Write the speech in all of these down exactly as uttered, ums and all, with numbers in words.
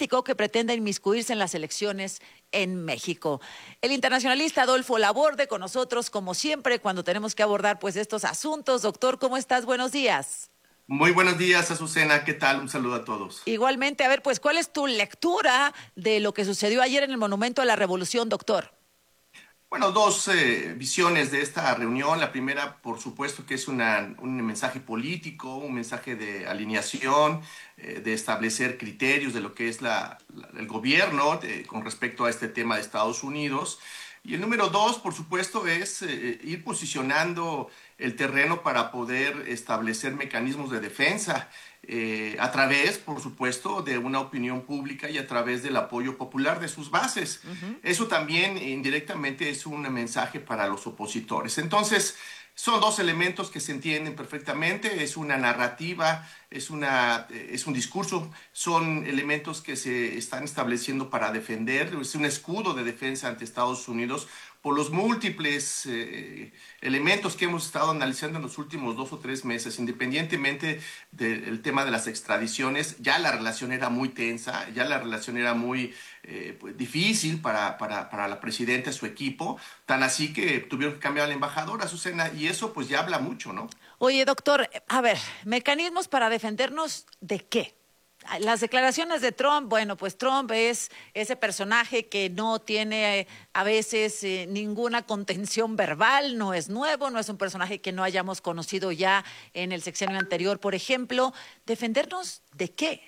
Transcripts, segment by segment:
político que pretende inmiscuirse en las elecciones en México. El internacionalista Adolfo Laborde con nosotros, como siempre, cuando tenemos que abordar pues estos asuntos. Doctor, ¿cómo estás? Buenos días. Muy buenos días, Azucena. ¿Qué tal? Un saludo a todos. Igualmente, a ver, pues, ¿cuál es tu lectura de lo que sucedió ayer en el Monumento a la Revolución, doctor? Bueno, dos eh, visiones de esta reunión. La primera, por supuesto, que es una, un mensaje político, un mensaje de alineación, eh, de establecer criterios de lo que es la, la- el gobierno de- con respecto a este tema de Estados Unidos. Y el número dos, por supuesto, es eh, ir posicionando el terreno para poder establecer mecanismos de defensa eh, a través, por supuesto, de una opinión pública y a través del apoyo popular de sus bases. Ujú. Eso también indirectamente es un mensaje para los opositores. Entonces, son dos elementos que se entienden perfectamente, es una narrativa, es, una, eh, es un discurso, son elementos que se están estableciendo para defender, es un escudo de defensa ante Estados Unidos por los múltiples eh, elementos que hemos estado analizando en los últimos dos o tres meses, independientemente del tema de las extradiciones. Ya la relación era muy tensa, ya la relación era muy eh, pues, difícil para, para, para la presidenta y su equipo, tan así que tuvieron que cambiar a la embajadora, Azucena, y eso pues ya habla mucho, ¿no? Oye, doctor, a ver, mecanismos para defendernos de qué. Las declaraciones de Trump, bueno, pues Trump es ese personaje que no tiene eh, a veces eh, ninguna contención verbal, no es nuevo, no es un personaje que no hayamos conocido ya en el sexenio anterior, por ejemplo. ¿Defendernos de qué?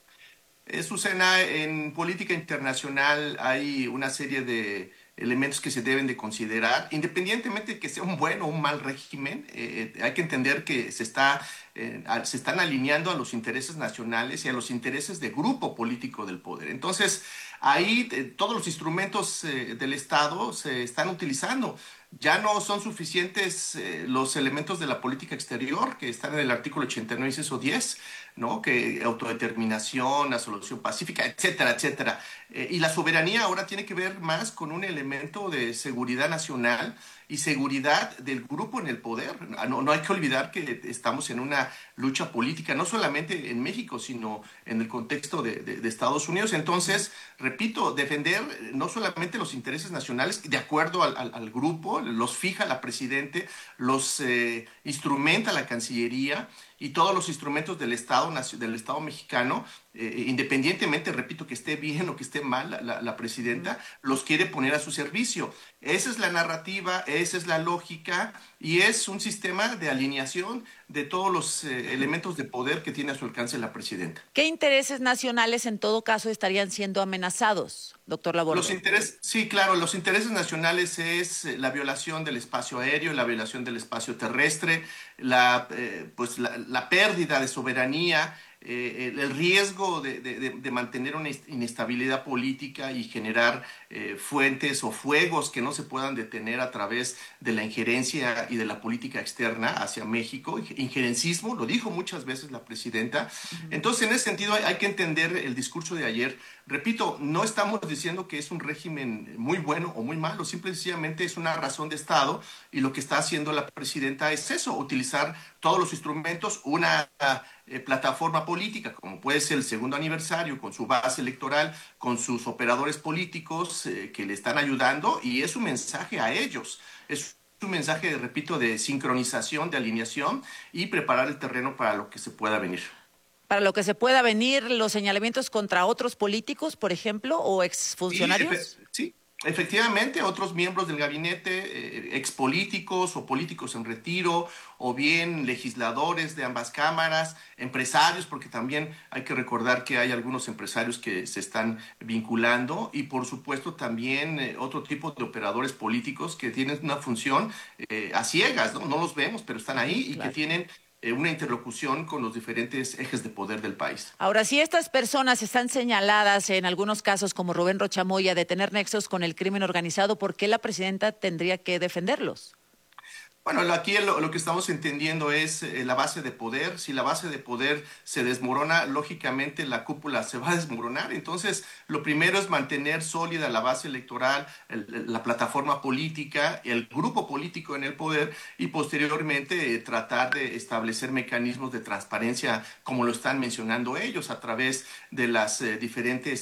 Eh, Susana, en política internacional hay una serie de elementos que se deben de considerar, independientemente de que sea un buen o un mal régimen. Eh, hay que entender que se está, eh, a- se están alineando a los intereses nacionales y a los intereses de grupo político del poder. Entonces, ahí eh, todos los instrumentos eh, del Estado se están utilizando. Ya no son suficientes eh, los elementos de la política exterior que están en el artículo ochenta y nueve, inciso diez, ¿no? Que autodeterminación, la solución pacífica, etcétera, etcétera. Eh, y la soberanía ahora tiene que ver más con un elemento de seguridad nacional y seguridad del grupo en el poder. No, no hay que olvidar que estamos en una lucha política, no solamente en México, sino en el contexto de, de- de Estados Unidos. Entonces, repito, defender no solamente los intereses nacionales, de acuerdo al, al- al grupo, los fija la presidente, los eh, instrumenta la Cancillería y todos los instrumentos del Estado, nacio- del Estado mexicano, eh, independientemente, repito, que esté bien o que esté mal la, la- la Ujú. presidenta, los quiere poner a su servicio. Esa es la narrativa, esa es la lógica y es un sistema de alineación de todos los eh, elementos de poder que tiene a su alcance la presidenta. ¿Qué intereses nacionales en todo caso estarían siendo amenazados, doctor Los Laborde? intereses, sí, claro, los intereses nacionales es eh, la violación del espacio aéreo, la violación del espacio terrestre, la, eh, pues la, la pérdida de soberanía, eh, el, el riesgo de, de- de- de mantener una inestabilidad política y generar eh, fuentes o fuegos que no se puedan detener a través de la injerencia y de la política externa hacia México. Injerencismo, lo dijo muchas veces la presidenta. Ujú. Entonces, en ese sentido, hay, hay que entender el discurso de ayer. Repito, no estamos diciendo que es un régimen muy bueno o muy malo, simple y sencillamente es una razón de Estado y lo que está haciendo la presidenta es eso, utilizar todos los instrumentos, una eh, plataforma política, como puede ser el segundo aniversario, con su base electoral, con sus operadores políticos eh, que le están ayudando y es un mensaje a ellos, es un mensaje, repito, de sincronización, de alineación y preparar el terreno para lo que se pueda venir. Para lo que se pueda venir los señalamientos contra otros políticos, por ejemplo, o Sí, efe- exfuncionarios. sí, efectivamente, otros miembros del gabinete, eh, expolíticos o políticos en retiro, o bien legisladores de ambas cámaras, empresarios, porque también hay que recordar que hay algunos empresarios que se están vinculando, y por supuesto también eh, otro tipo de operadores políticos que tienen una función eh, a ciegas, ¿no? No los vemos, pero están Ujú, ahí y que claro. tienen eh, una interlocución con los diferentes ejes de poder del país. Ahora, si estas personas están señaladas en algunos casos, como Rubén Rochamoya, de tener nexos con el crimen organizado, ¿por qué la presidenta tendría que defenderlos? Bueno, lo- aquí lo, lo que estamos entendiendo es eh, la base de poder. Si la base de poder se desmorona, lógicamente la cúpula se va a desmoronar. Entonces, lo primero es mantener sólida la base electoral, el- la plataforma política, el grupo político en el poder y posteriormente eh, tratar de establecer mecanismos de transparencia como lo están mencionando ellos a través de las eh, diferentes